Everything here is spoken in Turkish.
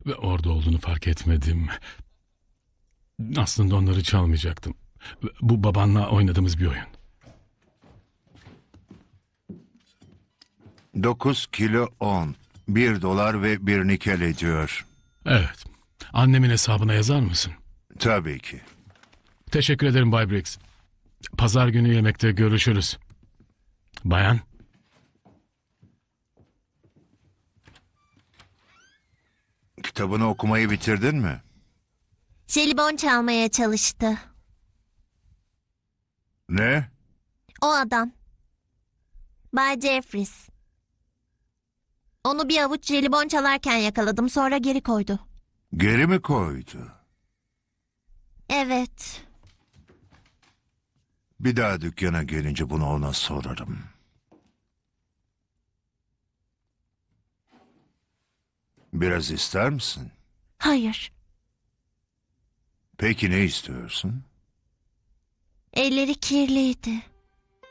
Ve orada olduğunu fark etmedim. Aslında onları çalmayacaktım. Bu babanla oynadığımız bir oyun. 9 kilo 10. 1 dolar ve 1 nikel ediyor. Evet. Annemin hesabına yazar mısın? Tabii ki. Teşekkür ederim Bay Briggs. Pazar günü yemekte görüşürüz. Bayan. Kitabını okumayı bitirdin mi? Jelibon çalmaya çalıştı. Ne? O adam. Bay Jeffries. Onu bir avuç jelibon çalarken yakaladım, sonra geri koydu. Geri mi koydu? Evet. Bir daha dükkana gelince bunu ona sorarım. Biraz ister misin? Hayır. Peki ne istiyorsun? Elleri kirliydi.